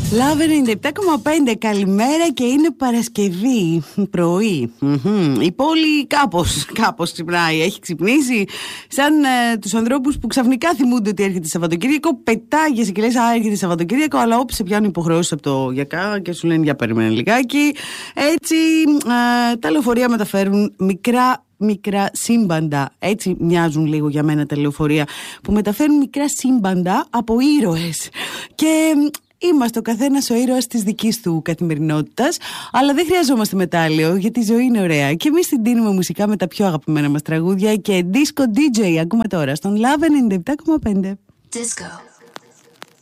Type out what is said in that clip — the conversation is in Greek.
Λάβε 97,5. Καλημέρα και είναι Παρασκευή πρωί. Η πόλη κάπως ξυπνάει. Έχει ξυπνήσει σαν τους ανθρώπους που ξαφνικά θυμούνται ότι έρχεται Σαββατοκύριακο. Πετάγεσαι και λες έρχεται Σαββατοκύριακο, αλλά όποιοι σε πιάνουν υποχρεώσεις από το γιακά και σου λένε για περίμενε λιγάκι. Έτσι τα λεωφορεία μεταφέρουν μικρά σύμπαντα. Έτσι μοιάζουν λίγο για μένα τα λεωφορεία, που μεταφέρουν μικρά σύμπαντα από ήρωες. Και είμαστε ο καθένας ο ήρωας της δικής του καθημερινότητας, αλλά δεν χρειαζόμαστε μετάλλιο, γιατί η ζωή είναι ωραία. Και εμείς την τίνουμε μουσικά με τα πιο αγαπημένα μας τραγούδια και disco DJ ακούμε τώρα στον Love 97,5. Disco.